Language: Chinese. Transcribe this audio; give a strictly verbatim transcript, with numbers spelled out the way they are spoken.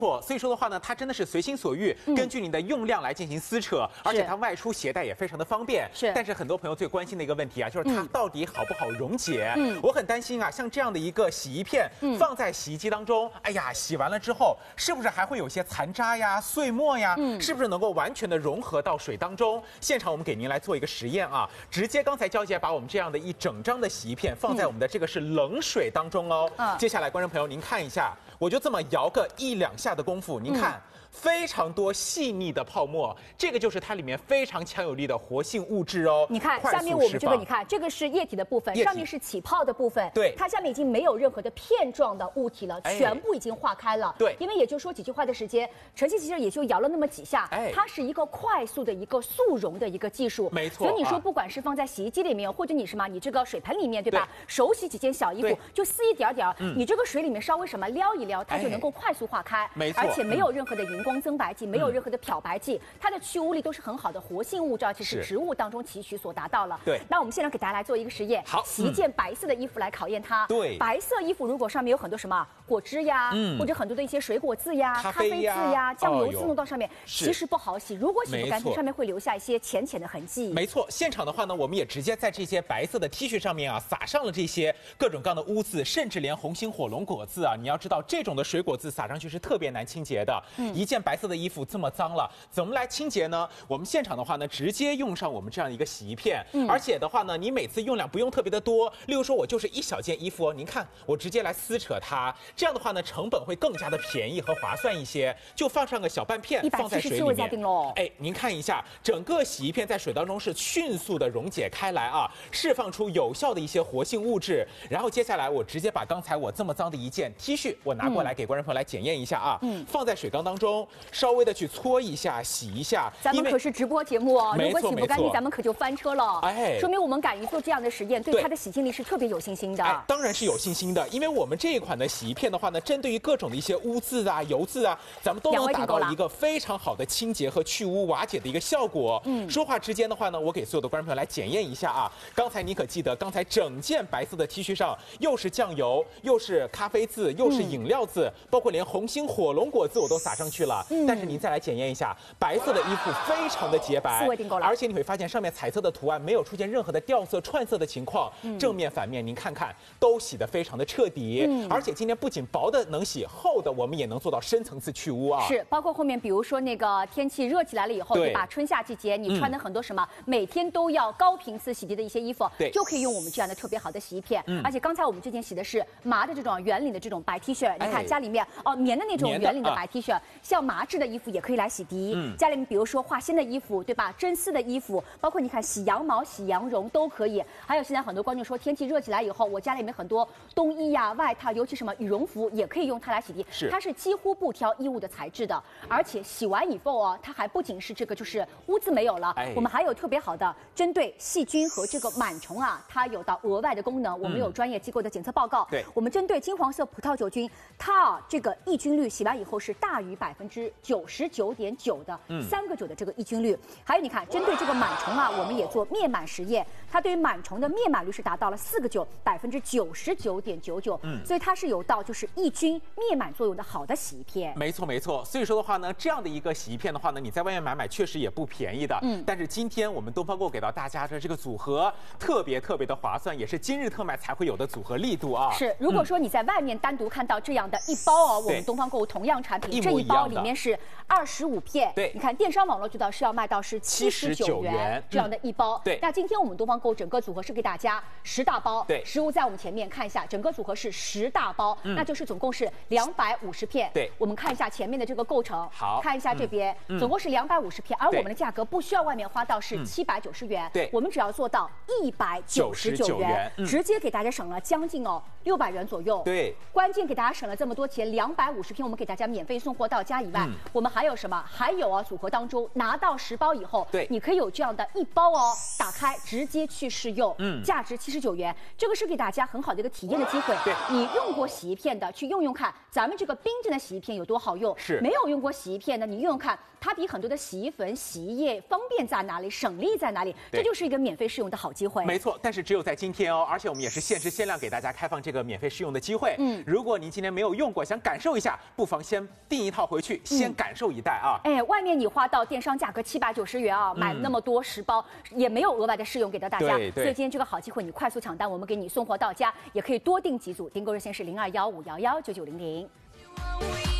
所以说的话呢，它真的是随心所欲，嗯、根据你的用量来进行撕扯，而且它外出携带也非常的方便。 是， 但是很多朋友最关心的一个问题啊，就是它到底好不好溶解？ 嗯， 我很担心啊，像这样的一个洗衣片，嗯、放在洗衣机当中，哎呀，洗完了之后，是不是还会有些残渣呀、碎末呀？嗯，是不是能够完全的融合到水当中？现场我们给您来做一个实验啊，直接刚才娇姐把我们这样的一整张的洗衣片放在我们的这个是冷水当中哦。嗯，接下来观众朋友您看一下，我就这么摇个一两下的功夫，您看。嗯非常多细腻的泡沫，这个就是它里面非常强有力的活性物质哦。 你看下面我们这个，你看这个是液体的部分，上面是起泡的部分。 对， 它下面已经没有任何的片状的物体了， 哎、 全部已经化开了。 对， 因为也就说几句话的时间，晨曦其实也就摇了那么几下。哎，它是一个快速的一个速溶的一个技术。 没错。 所以你说不管是放在洗衣机里面，或者你什么，你这个水盆里面，对吧？对手洗几件小衣服，就撕一点点，嗯、你这个水里面稍微什么撩一撩，它就能够快速化开。 没错。 而且没有任何的荧光增白剂，没有。没有任何的漂白剂，它的去污力都是很好的活性物质，而且是植物当中提取所达到了。 对， 那我们现在给大家来做一个实验， 好， 洗一件白色的衣服来考验它。 对， 白色衣服如果上面有很多什么果汁呀，嗯，或者很多的一些水果字呀、咖啡字呀、酱油字弄到上面，其实不好洗。如果洗不干净，上面会留下一些浅浅的痕迹。 没错，现场的话呢，我们也直接在这些白色的 T 恤上面啊，撒上了这些各种各样的污渍，甚至连红心火龙果字啊，你要知道这种的水果字撒上去是特别难清洁的。嗯，一件白色的衣服这么脏了。怎么来清洁呢？我们现场的话呢，直接用上我们这样一个洗衣片，嗯、而且的话呢，你每次用量不用特别的多。例如说，我就是一小件衣服哦，您看，我直接来撕扯它，这样的话呢，成本会更加的便宜和划算一些。就放上个小半片，放在水里面。哎，您看一下，整个洗衣片在水当中是迅速的溶解开来啊，释放出有效的一些活性物质。然后接下来，我直接把刚才我这么脏的一件 T 恤，我拿过来给观众朋友来检验一下啊，嗯，放在水缸当中，稍微的去搓一下。洗一下， 咱们可是直播节目哦，如果洗不干净，咱们可就翻车了。哎，说明我们敢于做这样的实验，对它的洗净力是特别有信心的。 哎，当然是有信心的，因为我们这一款的洗衣片的话呢，针对于各种的一些污渍啊、油渍啊，咱们都能达到一个非常好的清洁和去污瓦解的一个效果。嗯，说话之间的话呢，我给所有的观众朋友来检验一下啊。刚才你可记得，刚才整件白色的 T 恤上又是酱油，又是咖啡渍，又是饮料渍，嗯、包括连红心火龙果渍我都撒上去了。嗯，但是您再来检验一下。白色的衣服非常的洁白，而且你会发现上面彩色的图案没有出现任何的掉色、串色的情况，嗯、正面、反面您看看都洗得非常的彻底，嗯、而且今天不仅薄的能洗，厚的我们也能做到深层次去污啊。 是，包括后面比如说那个天气热起来了以后，对吧？春夏季节你穿的很多什么，嗯、每天都要高频次洗涤的一些衣服，对，就可以用我们这样的特别好的洗衣片。嗯、而且刚才我们之前洗的是麻的这种圆领的这种白 T 恤，你看家里面哦棉的那种圆领的白 T 恤，像麻质的衣服也可以来洗涤。嗯，家里面比如说化纤的衣服，对吧？真丝的衣服，包括你看洗羊毛、洗羊绒都可以。还有现在很多观众说天气热起来以后，我家里面很多冬衣呀、外套，尤其什么羽绒服，也可以用它来洗涤。是，它是几乎不挑衣物的材质的，而且洗完以后哦，它还不仅是这个就是污渍没有了，哎、我们还有特别好的针对细菌和这个螨虫啊，它有到额外的功能。我们有专业机构的检测报告。对、嗯，我们针对金黄色葡萄球菌，它啊这个抑菌率洗完以后是大于百分之九十九点九的，嗯，三个九的这个抑菌率。还有你看，针对这个螨虫啊，我们也做灭螨实验，它对于螨虫的灭螨率是达到了四个九，百分之九十九点九九。嗯，所以它是有到就是抑菌灭螨作用的好的洗衣片。 没错没错，所以说的话呢，这样的一个洗衣片的话呢，你在外面买买确实也不便宜的。嗯，但是今天我们东方购给到大家的这个组合特别特别的划算，也是今日特卖才会有的组合力度啊。 是，如果说你在外面单独看到这样的一包哦，我们东方购同样产品，这一包里面是二十五片。对，你看电商网络知道是要卖到是七十九元这样的一包。对，那今天我们东方购整个组合是给大家十大包。对，实物在我们前面看一下，整个组合是十大包，那就是总共是两百五十片。对，我们看一下前面的这个构成。好，看一下这边，总共是两百五十片，而我们的价格不需要外面花到是七百九十元。对，我们只要做到一百九十九元，直接给大家省了将近哦六百元左右。对，关键给大家省了这么多钱，两百五十片我们给大家免费送货到家以外，我们还有什么？还有啊，组合当中拿到十包以后，对，你可以有这样的一包哦，打开直接去试用，嗯，价值七十九元，这个是给大家很好的一个体验的机会。对，你用过洗衣片。 荐的去用用看，咱们这个冰镇的洗衣片有多好用。 是， 没有用过洗衣片的，你用用看，它比很多的洗衣粉、洗衣液方便在哪里，省力在哪里？这就是一个免费试用的好机会。 没错，但是只有在今天哦，而且我们也是限时限量给大家开放这个免费试用的机会。嗯，如果您今天没有用过，想感受一下，不妨先订一套回去，先感受一袋啊。 哎，外面你花到电商价格七百九十元啊，买那么多十包，也没有额外的试用给到大家。 对对。 所以今天这个好机会，你快速抢单，我们给你送货到家，也可以多订几组，订购热线是零二幺五幺幺九九零零。